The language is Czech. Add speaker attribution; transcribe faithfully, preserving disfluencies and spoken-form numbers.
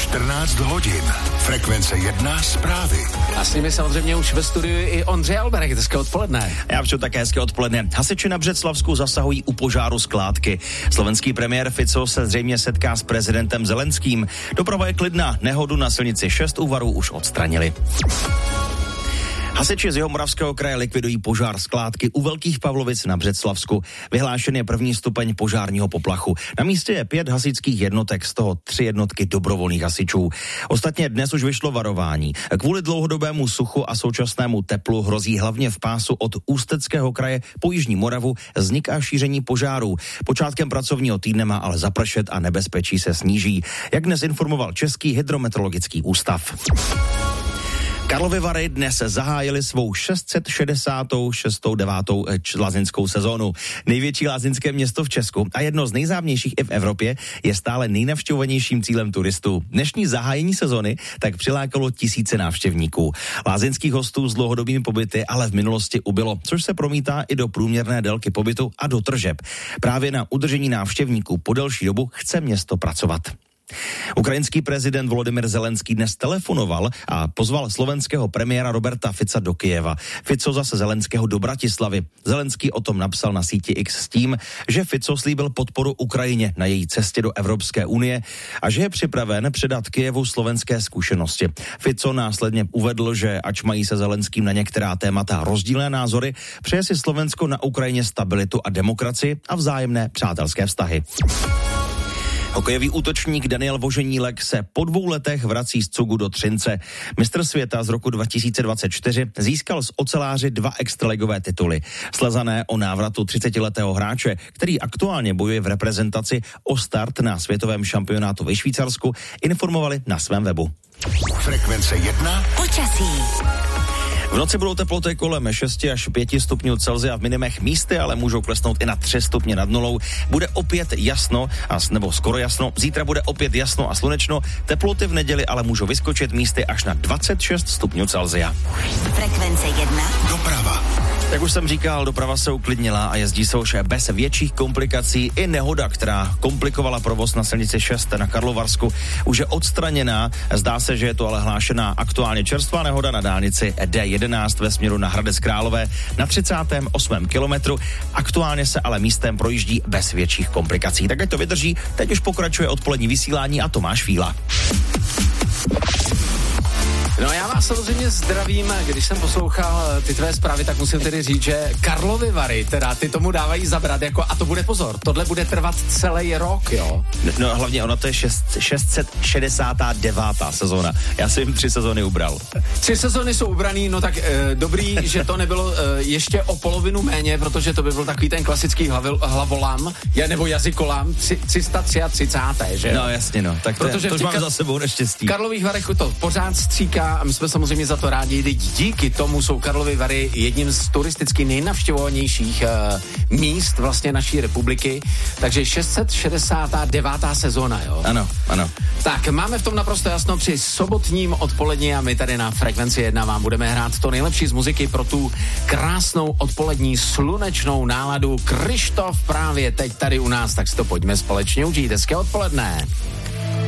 Speaker 1: čtrnáct hodin. Frekvence jedna zprávy.
Speaker 2: A s nimi samozřejmě už ve studiu i Ondřej Alberek. Hezké odpoledne.
Speaker 3: Já všem také hezké odpoledne. Hasiči na Břeclavsku zasahují u požáru skládky. Slovenský premiér Fico se zřejmě setká s prezidentem Zelenským. Doprava je klidná, nehodu na silnici šest u Varu už odstranili. Hasiči z Jihomoravského kraje likvidují požár skládky u Velkých Pavlovic na Břeclavsku. Vyhlášen je první stupeň požárního poplachu. Na místě je pět hasičských jednotek, z toho tři jednotky dobrovolných hasičů. Ostatně dnes už vyšlo varování. Kvůli dlouhodobému suchu a současnému teplu hrozí hlavně v pásu od Ústeckého kraje po Jižní Moravu vznik a šíření požárů. Počátkem pracovního týdne má ale zapršet a nebezpečí se sníží, jak dnes informoval Český hydrometeorologický ústav. Karlovy Vary dnes zahájili svou šest set šedesát šest devátou lázeňskou sezónu. Největší lázeňské město v Česku a jedno z nejznámějších i v Evropě je stále nejnavštěvovanějším cílem turistů. Dnešní zahájení sezony tak přilákalo tisíce návštěvníků. Lázeňských hostů s dlouhodobými pobyty ale v minulosti ubylo, což se promítá i do průměrné délky pobytu a do tržeb. Právě na udržení návštěvníků po delší dobu chce město pracovat. Ukrajinský prezident Volodymyr Zelenský dnes telefonoval a pozval slovenského premiéra Roberta Fica do Kyjeva. Fico zase Zelenského do Bratislavy. Zelenský o tom napsal na síti X s tím, že Fico slíbil podporu Ukrajině na její cestě do Evropské unie a že je připraven předat Kyjevu slovenské zkušenosti. Fico následně uvedl, že ač mají se Zelenským na některá témata rozdílné názory, přeje si Slovensko na Ukrajině stabilitu a demokracii a vzájemné přátelské vztahy. Hokejový útočník Daniel Voženílek se po dvou letech vrací z cugu do Třince. Mistr světa z roku dva tisíce dvacet čtyři získal z oceláři dva extraligové tituly. Slezané o návratu třicetiletého hráče, který aktuálně bojuje v reprezentaci o start na světovém šampionátu ve Švýcarsku, informovali na svém webu.
Speaker 1: Frekvence jedna.
Speaker 4: Počasí.
Speaker 3: V noci budou teploty kolem šest až pět stupňů Celsia v minimech, místy ale můžou klesnout i na tři stupně nad nulou. Bude opět jasno, a, nebo skoro jasno, zítra bude opět jasno a slunečno, teploty v neděli ale můžou vyskočit místy až na dvacet šest stupňů Celsia.
Speaker 4: Frekvence jedna.
Speaker 1: Doprava.
Speaker 3: Jak už jsem říkal, doprava se uklidnila a jezdí se už bez větších komplikací. I nehoda, která komplikovala provoz na silnici šest na Karlovarsku, už je odstraněná. Zdá se, že je to ale hlášená aktuálně čerstvá nehoda na dálnici D jedenáct ve směru na Hradec Králové na třicátém osmém kilometru. Aktuálně se ale místem projíždí bez větších komplikací. Tak ať to vydrží, teď už pokračuje odpolední vysílání a Tomáš Fíla.
Speaker 2: No já vás samozřejmě zdravím, když jsem poslouchal ty tvé zprávy, tak musím tedy říct, že Karlovy Vary, teda ty tomu dávají zabrat, jako, a to bude pozor, tohle bude trvat celý rok, jo?
Speaker 3: No, no hlavně ono to je šest set šedesátá devátá sezóna, já jsem jim tři sezóny ubral.
Speaker 2: Tři sezóny jsou ubraný, no tak e, dobrý, že to nebylo e, ještě o polovinu méně, protože to by byl takový ten klasický hlavil, hlavolam, ja, nebo jazykolam, tři sta třicet tři, že?
Speaker 3: No jasně, no, tak to,
Speaker 2: protože
Speaker 3: to už máme za sebou neštěstí.
Speaker 2: V Karlových Varech to pořád stříká a my jsme samozřejmě za to rádi, díky tomu jsou Karlovy Vary jedním z turisticky nejnavštěvovanějších uh, míst vlastně naší republiky, takže šest set šedesátá devátá sezóna, jo?
Speaker 3: Ano, ano.
Speaker 2: Tak, máme v tom naprosto jasno při sobotním odpolední a my tady na Frekvenci jedna vám budeme hrát to nejlepší z muziky pro tu krásnou odpolední slunečnou náladu. Krištof právě teď tady u nás, tak si to pojďme společně užít. Hezké odpoledne.